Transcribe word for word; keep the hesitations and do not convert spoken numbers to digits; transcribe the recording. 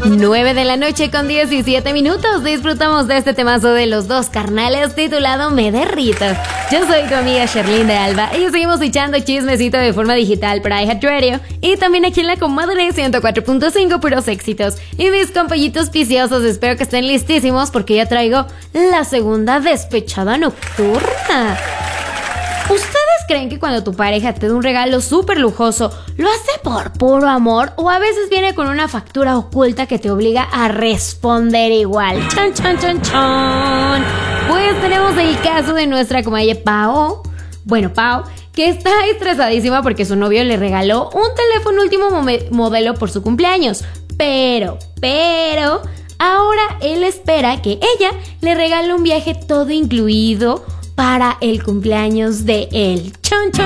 nueve de la noche con diecisiete minutos. Disfrutamos de este temazo de Los Dos Carnales titulado Me Derrito. Yo soy tu amiga Sherlyn de Alba y seguimos echando chismecito de forma digital para iHeartRadio y también aquí en la comadre ciento cuatro punto cinco, puros éxitos. Y mis compollitos viciosos, espero que estén listísimos porque ya traigo la segunda despechada nocturna. ¿Ustedes creen que cuando tu pareja te da un regalo súper lujoso, lo hace por puro amor o a veces viene con una factura oculta que te obliga a responder igual? ¡Chan, chan, chan, chan! Pues tenemos el caso de nuestra comadre Pau. Bueno, Pau, que está estresadísima porque su novio le regaló un teléfono último modelo por su cumpleaños. Pero, pero, ahora él espera que ella le regale un viaje todo incluido para el cumpleaños de él. ¡Chon, chon!